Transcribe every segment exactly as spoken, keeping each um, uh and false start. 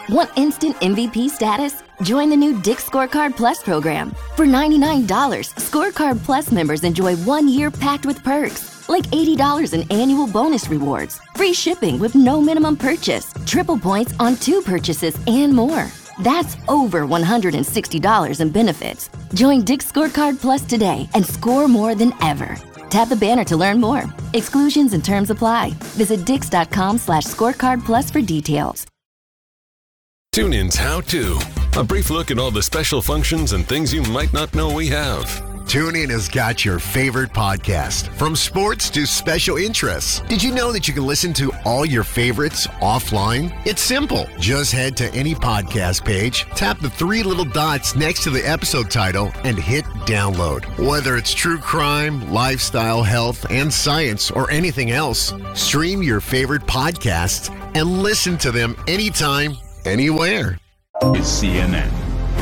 Want instant M V P status? Join the new Dick's Scorecard Plus program. For ninety-nine dollars, Scorecard Plus members enjoy one year packed with perks, like eighty dollars in annual bonus rewards, free shipping with no minimum purchase, triple points on two purchases, and more. That's over one hundred sixty dollars in benefits. Join Dick's Scorecard Plus today and score more than ever. Tap the banner to learn more. Exclusions and terms apply. Visit dix.com slash scorecard plus for details. TuneIn's How To. A brief look at all the special functions and things you might not know we have. TuneIn has got your favorite podcast, from sports to special interests. Did you know that you can listen to all your favorites offline? It's simple. Just head to any podcast page, tap the three little dots next to the episode title, and hit download. Whether it's true crime, lifestyle, health, and science, or anything else, stream your favorite podcasts and listen to them anytime, anywhere. It's C N N.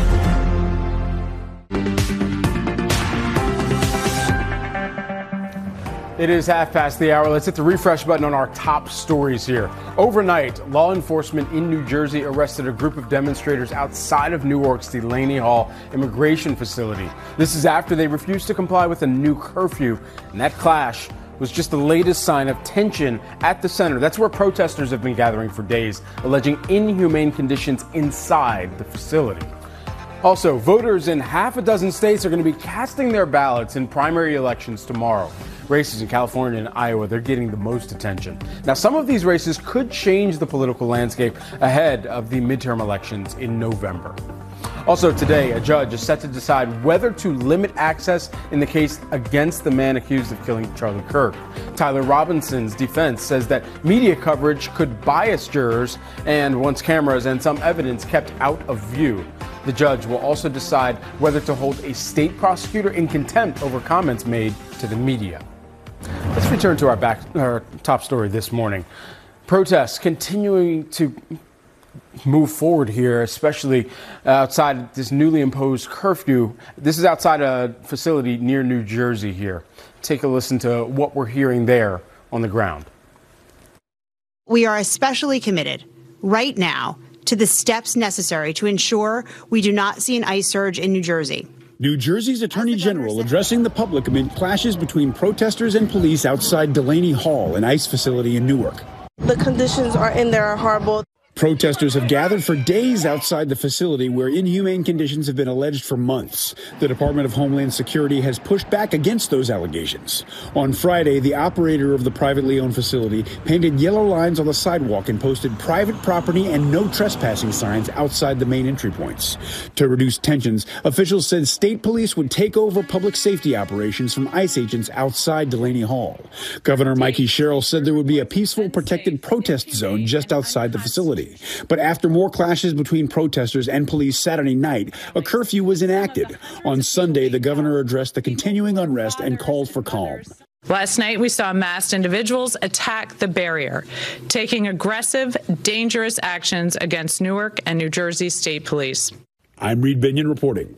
It is half past the hour. Let's hit the refresh button on our top stories here. Overnight, law enforcement in New Jersey arrested a group of demonstrators outside of Newark's Delaney Hall immigration facility. This is after they refused to comply with a new curfew, and that clash was just the latest sign of tension at the center. That's where protesters have been gathering for days, alleging inhumane conditions inside the facility. Also, voters in half a dozen states are going to be casting their ballots in primary elections tomorrow. Races in California and Iowa, they're getting the most attention. Now, some of these races could change the political landscape ahead of the midterm elections in November. Also today, a judge is set to decide whether to limit access in the case against the man accused of killing Charlie Kirk. Tyler Robinson's defense says that media coverage could bias jurors and wants cameras and some evidence kept out of view. The judge will also decide whether to hold a state prosecutor in contempt over comments made to the media. Let's return to our back, our top story this morning. Protests continuing to move forward here, especially outside this newly imposed curfew. This is outside a facility near New Jersey here. Take a listen to what we're hearing there on the ground. We are especially committed right now to the steps necessary to ensure we do not see an ICE surge in New Jersey. New Jersey's Attorney General addressing the public amid clashes between protesters and police outside Delaney Hall, an ICE facility in Newark. The conditions are in there are horrible. Protesters have gathered for days outside the facility where inhumane conditions have been alleged for months. The Department of Homeland Security has pushed back against those allegations. On Friday, the operator of the privately owned facility painted yellow lines on the sidewalk and posted private property and no trespassing signs outside the main entry points. To reduce tensions, officials said state police would take over public safety operations from ICE agents outside Delaney Hall. Governor Mikey Sherrill said there would be a peaceful, protected protest zone just outside the facility. But after more clashes between protesters and police Saturday night, a curfew was enacted. On Sunday, the governor addressed the continuing unrest and called for calm. Last night, we saw masked individuals attack the barrier, taking aggressive, dangerous actions against Newark and New Jersey State Police. I'm Reed Binion reporting.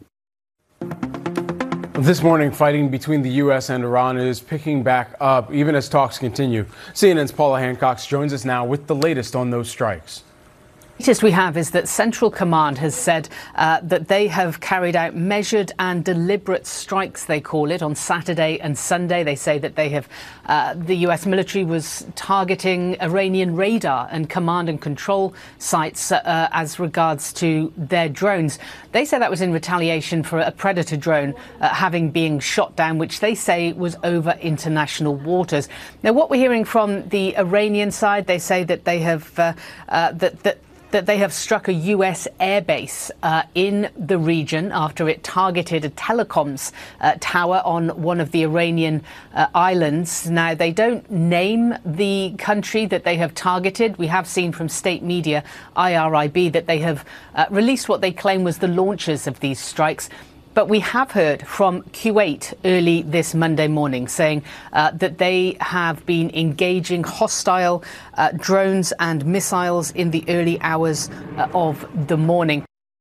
This morning, fighting between the U S and Iran is picking back up, even as talks continue. C N N's Paula Hancock joins us now with the latest on those strikes. The latest we have is that Central Command has said uh, that they have carried out measured and deliberate strikes, they call it, on Saturday and Sunday. They say that they have, uh, the U S military was targeting Iranian radar and command and control sites uh, as regards to their drones. They say that was in retaliation for a Predator drone uh, having been shot down, which they say was over international waters. Now, what we're hearing from the Iranian side, they say that they have uh, uh, that that. that they have struck a U S airbase uh, in the region after it targeted a telecoms uh, tower on one of the Iranian uh, islands. Now, they don't name the country that they have targeted. We have seen from state media, I R I B, that they have uh, released what they claim was the launches of these strikes. But we have heard from Kuwait early this Monday morning saying uh, that they have been engaging hostile uh, drones and missiles in the early hours uh, of the morning.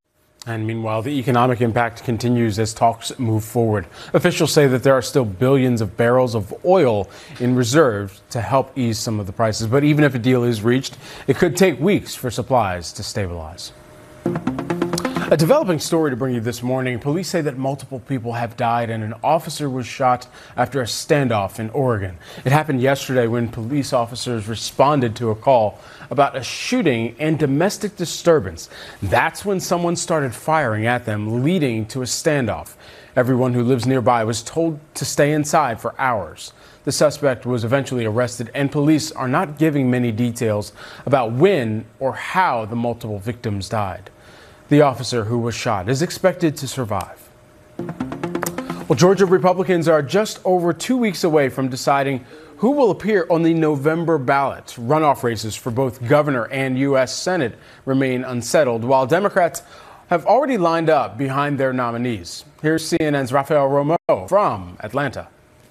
And meanwhile, the economic impact continues as talks move forward. Officials say that there are still billions of barrels of oil in reserve to help ease some of the prices. But even if a deal is reached, it could take weeks for supplies to stabilize. A developing story to bring you this morning. Police say that multiple people have died and an officer was shot after a standoff in Oregon. It happened yesterday when police officers responded to a call about a shooting and domestic disturbance. That's when someone started firing at them, leading to a standoff. Everyone who lives nearby was told to stay inside for hours. The suspect was eventually arrested, and police are not giving many details about when or how the multiple victims died. The officer who was shot is expected to survive. Well, Georgia Republicans are just over two weeks away from deciding who will appear on the November ballot. Runoff races for both governor and U S Senate remain unsettled, while Democrats have already lined up behind their nominees. Here's C N N's Rafael Romo from Atlanta.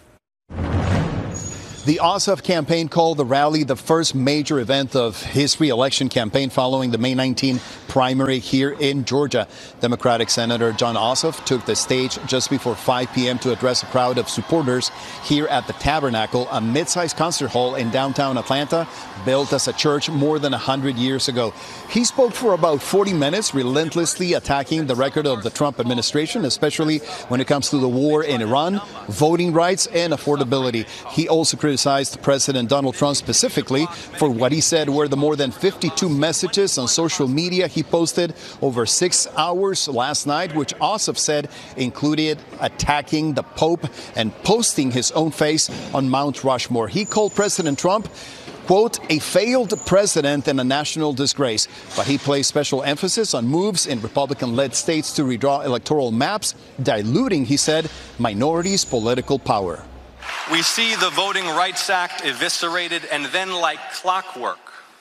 The Ossoff campaign called the rally the first major event of his re-election campaign following the May nineteenth primary here in Georgia. Democratic Senator Jon Ossoff took the stage just before five p.m. to address a crowd of supporters here at the Tabernacle, a mid-sized concert hall in downtown Atlanta, built as a church more than one hundred years ago. He spoke for about forty minutes, relentlessly attacking the record of the Trump administration, especially when it comes to the war in Iran, voting rights, and affordability. He also criticized President Donald Trump specifically for what he said were the more than fifty-two messages on social media he posted over six hours last night, which Ossoff said included attacking the Pope and posting his own face on Mount Rushmore. He called President Trump, quote, a failed president and a national disgrace. But he placed special emphasis on moves in Republican-led states to redraw electoral maps, diluting, he said, minorities' political power. We see the Voting Rights Act eviscerated, and then like clockwork,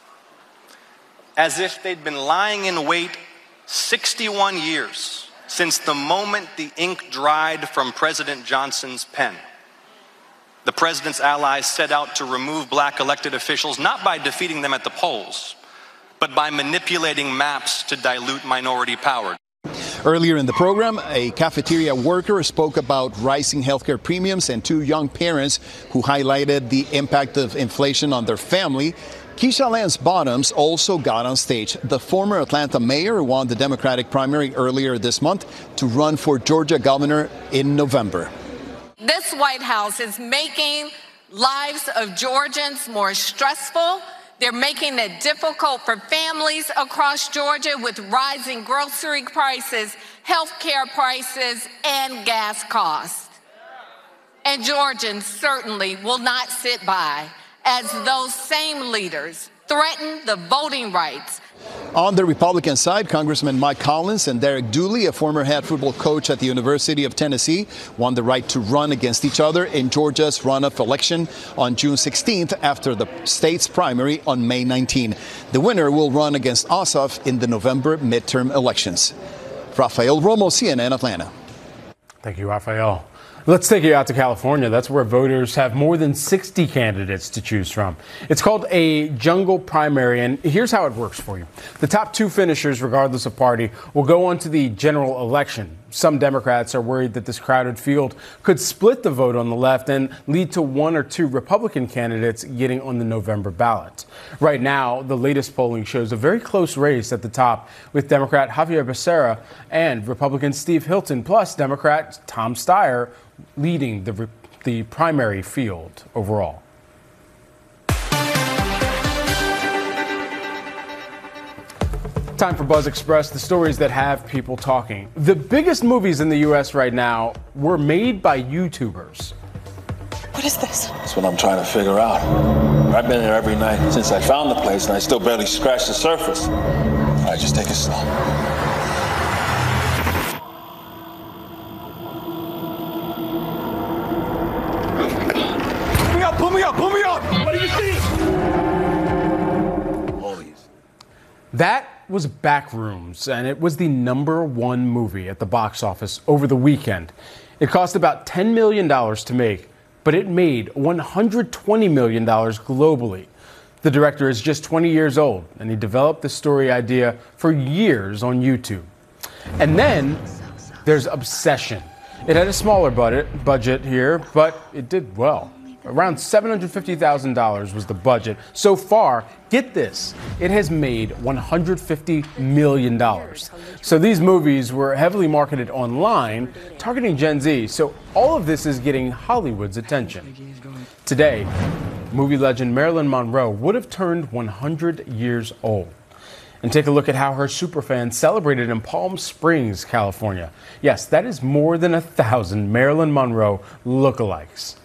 as if they'd been lying in wait sixty-one years since the moment the ink dried from President Johnson's pen. The president's allies set out to remove black elected officials, not by defeating them at the polls, but by manipulating maps to dilute minority power. Earlier in the program, a cafeteria worker spoke about rising healthcare premiums and two young parents who highlighted the impact of inflation on their family. Keisha Lance Bottoms also got on stage. The former Atlanta mayor won the Democratic primary earlier this month to run for Georgia governor in November. This White House is making lives of Georgians more stressful. They're making it difficult for families across Georgia with rising grocery prices, health care prices, and gas costs. And Georgians certainly will not sit by as those same leaders threaten the voting rights. On the Republican side, Congressman Mike Collins and Derek Dooley, a former head football coach at the University of Tennessee, won the right to run against each other in Georgia's runoff election on June sixteenth after the state's primary on May nineteenth. The winner will run against Ossoff in the November midterm elections. Rafael Romo, C N N, Atlanta. Thank you, Rafael. Let's take you out to California. That's where voters have more than sixty candidates to choose from. It's called a jungle primary, and here's how it works for you. The top two finishers, regardless of party, will go on to the general election. Some Democrats are worried that this crowded field could split the vote on the left and lead to one or two Republican candidates getting on the November ballot. Right now, the latest polling shows a very close race at the top, with Democrat Xavier Becerra and Republican Steve Hilton, plus Democrat Tom Steyer, leading the, the primary field overall. Time for Buzz Express, the stories that have people talking. The biggest movies in the U S right now were made by YouTubers. What is this? That's what I'm trying to figure out. I've been there every night since I found the place, and I still barely scratched the surface. All right, just take it slow. Pull me up, pull me up! What do you see? That was Backrooms, and it was the number one movie at the box office over the weekend. It cost about ten million dollars to make, but it made one hundred twenty million dollars globally. The director is just twenty years old, and he developed the story idea for years on YouTube. And then there's Obsession. It had a smaller budget, budget here, but it did well. Around seven hundred fifty thousand dollars was the budget. So far, get this, it has made one hundred fifty million dollars. So these movies were heavily marketed online, targeting Gen Z. So all of this is getting Hollywood's attention. Today, movie legend Marilyn Monroe would have turned one hundred years old. And take a look at how her superfans celebrated in Palm Springs, California. Yes, that is more than a thousand Marilyn Monroe lookalikes.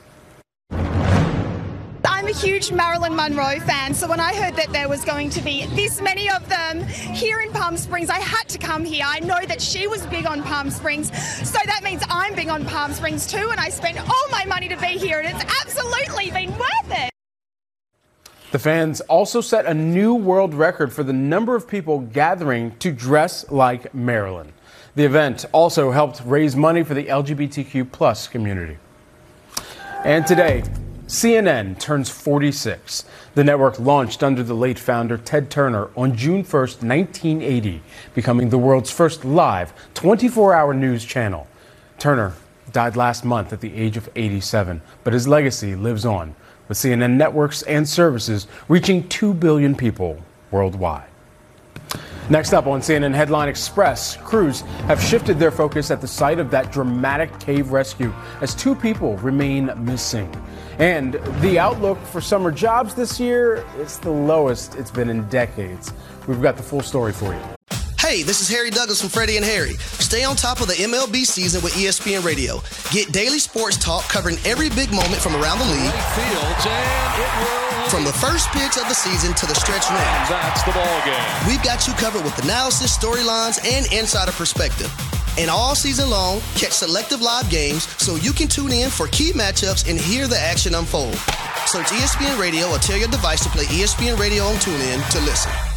I'm a huge Marilyn Monroe fan, so when I heard that there was going to be this many of them here in Palm Springs, I had to come here. I know that she was big on Palm Springs, so that means I'm big on Palm Springs too, and I spent all my money to be here, and it's absolutely been worth it. The fans also set a new world record for the number of people gathering to dress like Marilyn. The event also helped raise money for the L G B T Q plus community. And today, C N N turns forty-six. The network launched under the late founder Ted Turner on June first, nineteen eighty, becoming the world's first live twenty-four hour news channel. Turner died last month at the age of eighty-seven, but his legacy lives on, with C N N networks and services reaching two billion people worldwide. Next up on C N N Headline Express, crews have shifted their focus at the site of that dramatic cave rescue as two people remain missing. And the outlook for summer jobs this year is the lowest it's been in decades. We've got the full story for you. Hey, this is Harry Douglas from Freddie and Harry. Stay on top of the M L B season with E S P N Radio. Get daily sports talk covering every big moment from around the league. Fields and it will. From the first pitch of the season to the stretch run. That's the ball game. We've got you covered with analysis, storylines, and insider perspective. And all season long, catch selective live games so you can tune in for key matchups and hear the action unfold. Search E S P N Radio or tell your device to play E S P N Radio on TuneIn to listen.